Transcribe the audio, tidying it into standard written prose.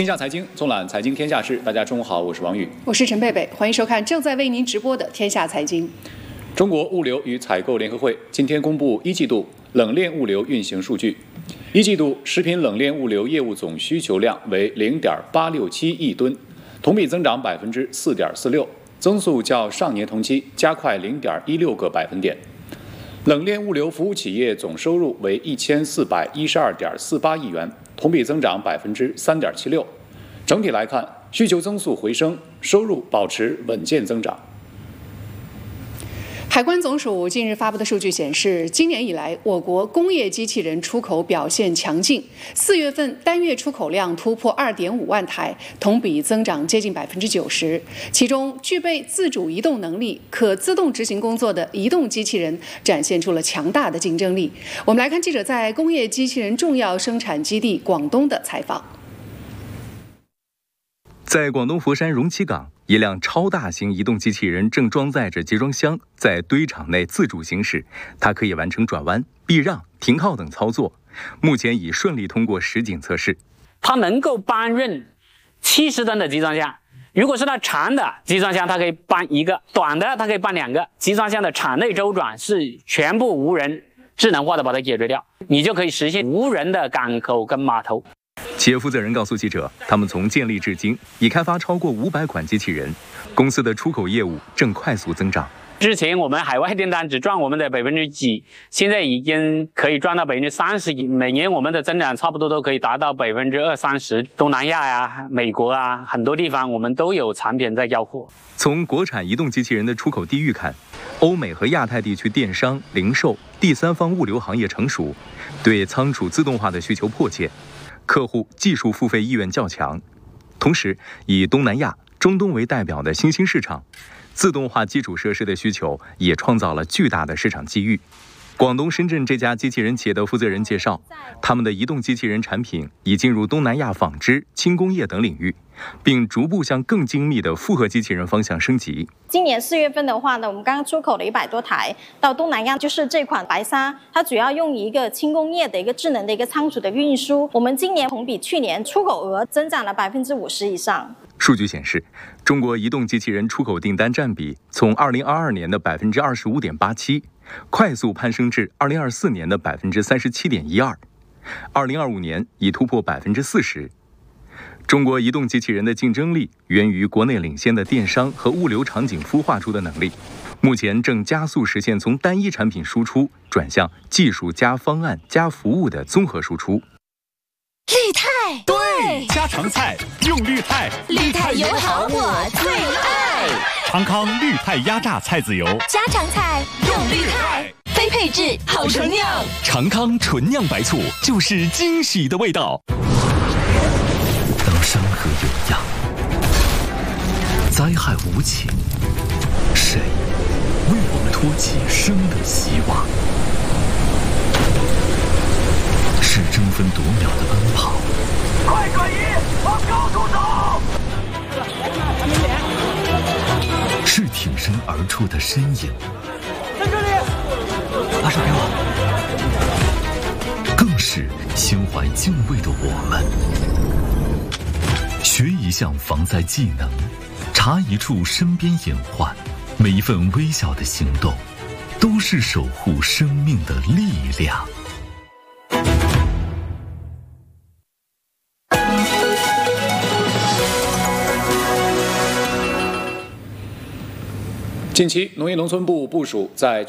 天下财经纵览财经天下事，大家中午好，我是王宇， 我是陈贝贝，欢迎收看正在为您直播的天下财经。 中国物流与采购联合会今天公布一季度冷链物流运行数据，一季度食品冷链物流业务总需求量为0.867亿吨，同比增长4.46%，增速较上年同期加快0.16个百分点。冷链物流服务企业总收入为1412.48亿元，同比增长3.76%。整体来看，需求增速回升，收入保持稳健增长。 海关总署近日发布的数据显示，今年以来，我国工业机器人出口表现强劲，4月份单月出口量突破2.5万台，同比增长接近90%。其中，具备自主移动能力、可自动执行工作的移动机器人展现出了强大的竞争力。我们来看记者在工业机器人重要生产基地广东的采访。 在广东佛山容七港，一辆超大型移动机器人正装载着集装箱在堆场内自主行驶，它可以完成转弯、避让、停靠等操作，目前已顺利通过实景测试。 它能够搬运70吨的集装箱，如果是它长的集装箱，它可以搬一个；短的它可以搬2个。集装箱的场内周转是全部无人智能化的把它解决掉，你就可以实现无人的港口跟码头。 企业负责人告诉记者，他们从建立至今已开发超过500款机器人，公司的出口业务正快速增长。 之前我们海外订单只赚我们的几%，现在已经可以赚到30%，每年我们的增长差不多都可以达到20-30%。东南亚呀、美国啊，很多地方我们都有产品在交货。 从国产移动机器人的出口地域看，欧美和亚太地区电商、零售、第三方物流行业成熟，对仓储自动化的需求迫切。客户技术付费意愿较强，同时以东南亚、中东为代表的新兴市场，自动化基础设施的需求也创造了巨大的市场机遇。广东深圳这家机器人企业的负责人介绍，他们的移动机器人产品已进入东南亚纺织、轻工业等领域，并逐步向更精密的复合机器人方向升级。 今年4月份的话呢，我们刚刚出口了100多台到东南亚，就是这款白鲨，它主要用一个轻工业的一个智能的一个仓储的运输。我们今年同比去年出口额增长了50%以上。 数据显示，中国移动机器人出口订单占比从2022年的25.87%，快速攀升至2024年的37.12%，2025年已突破40%。中国移动机器人的竞争力源于国内领先的电商和物流场景孵化出的能力，目前正加速实现从单一产品输出转向技术加方案加服务的综合输出。 绿泰，对， 家常菜用绿泰， 绿泰油好我最爱。 长康绿泰压榨菜籽油， 家常菜用绿泰，非配置好纯酿。 长康纯酿白醋就是惊喜的味道。 当山河有恙，灾害无情，谁为我们托起生的希望？是争分夺秒的奔跑， 快转移，往高处走！ 是挺身而出的身影， 在这里， 把手给我。更是心怀敬畏的我们。学一项防灾技能，查一处身边隐患，每一份微小的行动，都是守护生命的力量。 近期，农业农村部部署在